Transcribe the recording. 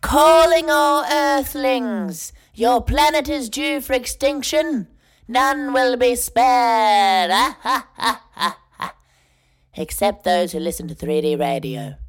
calling all earthlings. Your planet is due for extinction. None will be spared. Except those who listen to 3D radio.